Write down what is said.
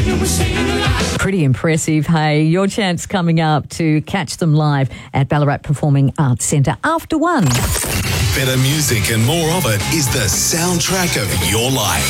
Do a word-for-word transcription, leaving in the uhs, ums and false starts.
Pretty impressive, hey. Your chance coming up to catch them live at Ballarat Performing Arts Centre after one. Better music and more of it is the soundtrack of your life.